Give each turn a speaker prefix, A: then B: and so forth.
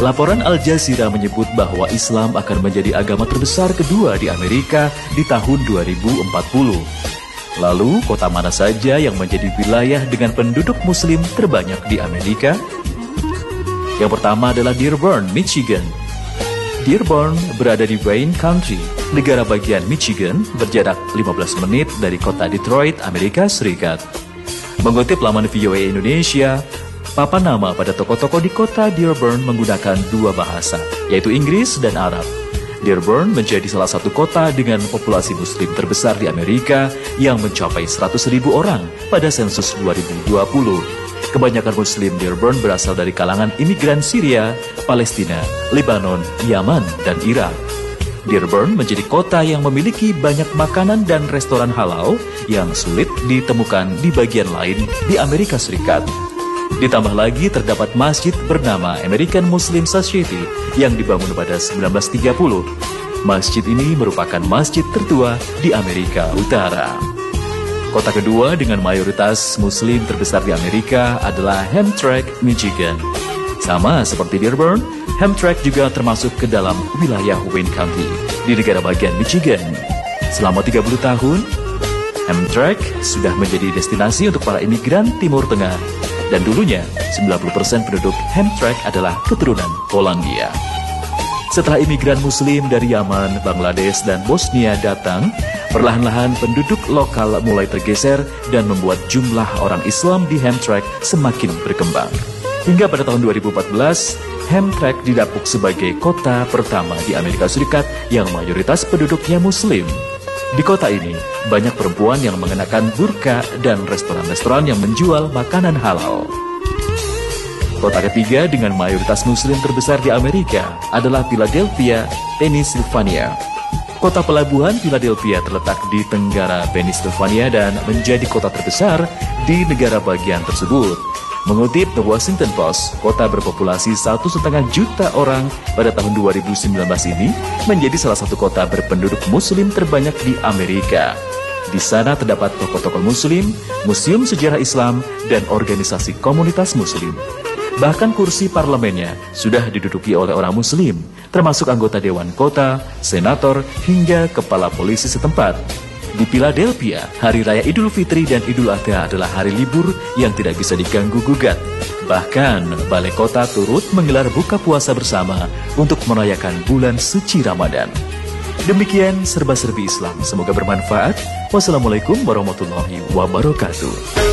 A: Laporan Al Jazeera menyebut bahwa Islam akan menjadi agama terbesar kedua di Amerika di tahun 2040. Lalu, kota mana saja yang menjadi wilayah dengan penduduk Muslim terbanyak di Amerika? Yang pertama adalah Dearborn, Michigan. Dearborn berada di Wayne County, negara bagian Michigan, berjarak 15 menit dari kota Detroit, Amerika Serikat. Mengutip laman VOA Indonesia, papan nama pada tokoh-tokoh di kota Dearborn menggunakan dua bahasa, yaitu Inggris dan Arab. Dearborn menjadi salah satu kota dengan populasi Muslim terbesar di Amerika yang mencapai 100.000 orang pada sensus 2020. Kebanyakan Muslim Dearborn berasal dari kalangan imigran Syria, Palestina, Lebanon, Yaman, dan Irak. Dearborn menjadi kota yang memiliki banyak makanan dan restoran halal yang sulit ditemukan di bagian lain di Amerika Serikat. Ditambah lagi terdapat masjid bernama American Muslim Society yang dibangun pada 1930. Masjid ini merupakan masjid tertua di Amerika Utara. Kota kedua dengan mayoritas Muslim terbesar di Amerika adalah Hamtramck, Michigan. Sama seperti Dearborn, Hamtramck juga termasuk ke dalam wilayah Wayne County di negara bagian Michigan. Selama 30 tahun, Hamtramck sudah menjadi destinasi untuk para imigran Timur Tengah. Dan dulunya, 90% penduduk Hamtramck adalah keturunan Polandia. Setelah imigran Muslim dari Yaman, Bangladesh, dan Bosnia datang, perlahan-lahan penduduk lokal mulai tergeser dan membuat jumlah orang Islam di Hamtramck semakin berkembang. Hingga pada tahun 2014, Hamtramck didapuk sebagai kota pertama di Amerika Serikat yang mayoritas penduduknya Muslim. Di kota ini, banyak perempuan yang mengenakan burka dan restoran-restoran yang menjual makanan halal. Kota ketiga dengan mayoritas Muslim terbesar di Amerika adalah Philadelphia, Pennsylvania. Kota pelabuhan Philadelphia terletak di tenggara Pennsylvania dan menjadi kota terbesar di negara bagian tersebut. Mengutip The Washington Post, kota berpopulasi 1,5 juta orang pada tahun 2019 ini menjadi salah satu kota berpenduduk Muslim terbanyak di Amerika. Di sana terdapat tokoh-tokoh Muslim, museum sejarah Islam, dan organisasi komunitas Muslim. Bahkan kursi parlemennya sudah diduduki oleh orang Muslim, termasuk anggota Dewan Kota, Senator, hingga kepala polisi setempat. Di Philadelphia, Hari Raya Idul Fitri dan Idul Adha adalah hari libur yang tidak bisa diganggu-gugat. Bahkan, Balai Kota turut menggelar buka puasa bersama untuk merayakan bulan suci Ramadan. Demikian serba-serbi Islam, semoga bermanfaat. Wassalamualaikum warahmatullahi wabarakatuh.